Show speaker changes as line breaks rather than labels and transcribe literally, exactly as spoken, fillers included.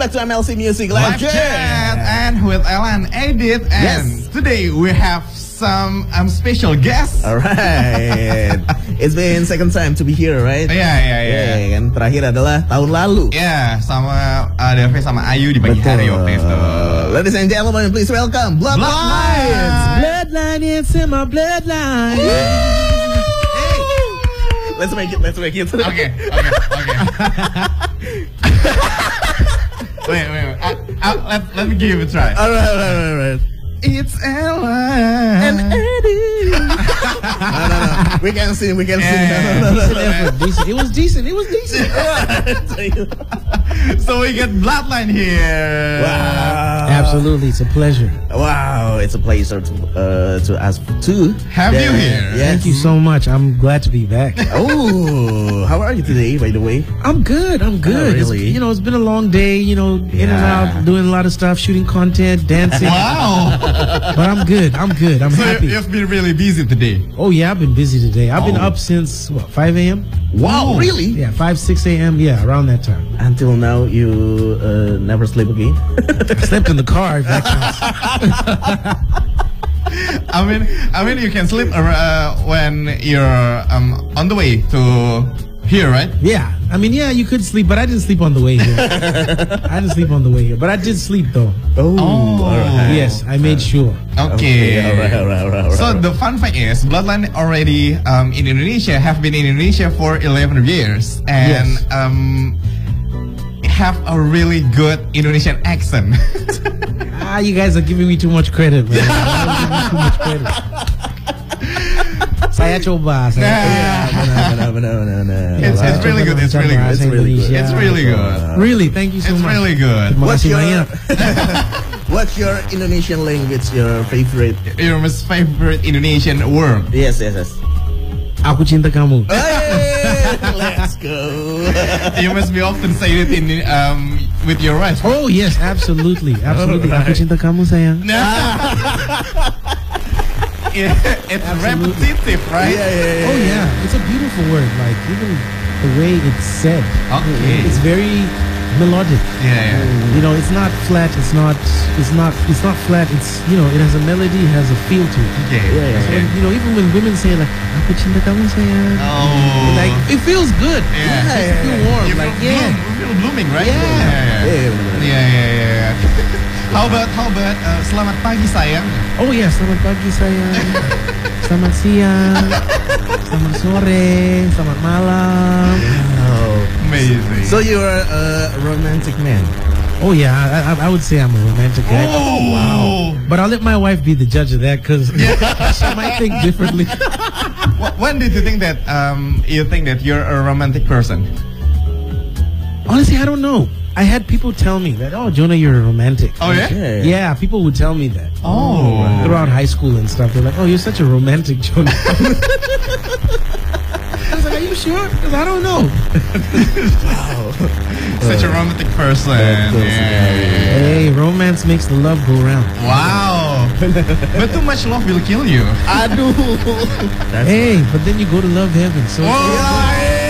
back to M L C Music Live
Chat, and with Alan Edit, and
yes.
today we have some um, special guests.
Alright, it's been second time to be here, right?
Iya, iya, iya.
Yeah, kan terakhir adalah tahun lalu.
Ya, yeah, sama uh, Devi sama Ayu di pagi
Betul.
hari waktu itu.
Ladies and gentlemen, please welcome Bloodlines.
Bloodline, it's in my bloodline.
Hey. Let's make it, let's make it.
Oke, oke, oke. Wait, wait, wait. Uh, uh, let, let me give it a try.
Alright, alright, alright.
It's Ella
And Eddie. no, no, no. We can sing, we can
Yeah,
sing.
yeah,
No, no, no,
Decent
no.
effort, decent. It was decent. It was decent.
So we get Bloodline here.
Wow.
Absolutely, it's a pleasure.
Wow, it's a pleasure to uh, to us to
Have you here?
Yes.
Thank you so much. I'm glad to be back.
Oh, how are you today, by the way?
I'm good. I'm good. It's-
really?
you know, it's been a long day. You know, in and
Yeah.
out, doing a lot of stuff, shooting content, dancing.
Wow.
But I'm good. I'm good. I'm
So
happy.
you've been really busy today.
Oh yeah, I've been busy today. I've been
Oh.
up since what five a m.
Wow, really?
Yeah, five six a m. Yeah, around that time.
Until now, you uh, never sleep again?
I slept in the car. If that counts.
I mean, I mean, you can sleep uh, when you're um, on the way to here, right?
Yeah, I mean, yeah, you could sleep, but I didn't sleep on the way here. I didn't sleep on the way here, but I did sleep though.
Oh,
Oh.
alright.
Yes, I made sure.
Okay.
alright, alright, alright, alright.
So the fun fact is, Bloodline already um, in Indonesia have been in Indonesia for eleven years and
Yes.
um, have a really good Indonesian accent.
Ah, you guys are giving me too much credit, man. You're giving me too much credit. Saya coba. Saya
Yeah.
Benar, benar, benar, benar.
It's, it's
Coba
really good. It's really good.
It's really good.
It's really good.
Really, thank you so
It's
much.
really good.
Terima
What's
kasih
your
banyak.
What's your Indonesian language? Your favorite?
Your most favorite Indonesian word?
Yes, yes, yes.
Aku cinta kamu.
Hey, let's go.
You must be often say it in um, with your wife.
Oh yes, absolutely, absolutely. Aku cinta kamu sayang.
Yeah, it's
Absolutely.
repetitive, right?
Yeah, yeah, yeah.
Oh yeah, it's a beautiful word. Like even the way it's said,
Okay.
it's very melodic.
Yeah, yeah.
You know, it's not flat. It's not. It's not. It's not flat. It's you know, it has a melody. It has a feel to it.
Okay.
Yeah, yeah,
So,
okay.
you know, even when women say like "Aku cinta kamu sayang,"
Oh.
like it feels good.
Yeah.
It makes you feel warm.
You
like
feel,
yeah.
bloom, you feel blooming, right?
Yeah.
Yeah, yeah.
Yeah, benar, benar.
Yeah, yeah, yeah, yeah. How about, how about, uh, selamat pagi sayang?
Oh ya, selamat pagi sayang. Selamat siang. Selamat sore. Selamat malam.
Oh.
Amazing.
So you're a romantic man.
Oh yeah, I, I, I would say I'm a romantic guy.
Oh, wow.
But I'll let my wife be the judge of that because she might think differently.
When did you think that, um, you think that you're a romantic person?
Honestly, I don't know. I had people tell me that, oh, Jonah, you're a romantic.
Oh, yeah?
Okay.
Yeah, people would tell me that.
Oh.
Throughout high school and stuff. They're like, oh, you're such a romantic, Jonah. I was like, are you sure? Because I don't know.
Such a romantic person.
That person,
Yeah, yeah, yeah.
Hey, romance makes the love go round.
Wow. But too much love will kill you.
Aduh. That's
Hey, but then you go to love heaven. So
Oh.